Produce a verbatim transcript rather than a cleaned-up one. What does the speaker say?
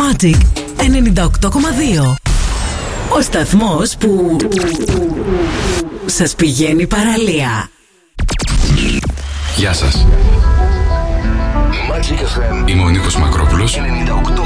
Magic ενενήντα οκτώ κόμμα δύο. Ο σταθμός που σας πηγαίνει παραλία. Γεια σας. Είμαι ο Νίκος Μακρόπουλος. ενενήντα οκτώ